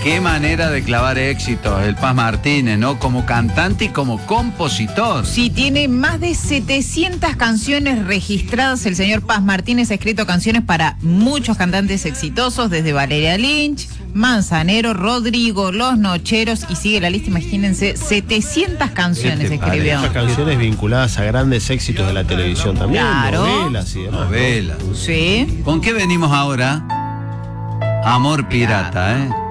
Qué manera de clavar éxitos el Paz Martínez, ¿no? Como cantante y como compositor. Sí, tiene más de 700 canciones registradas. El señor Paz Martínez ha escrito canciones para muchos cantantes exitosos, desde Valeria Lynch, Manzanero, Rodrigo, Los Nocheros, y sigue la lista, imagínense, 700 canciones escribió. Muchas canciones vinculadas a grandes éxitos de la televisión también, Claro. novelas y demás. Novelas. Sí. ¿Con qué venimos ahora? Amor pirata, ¿eh?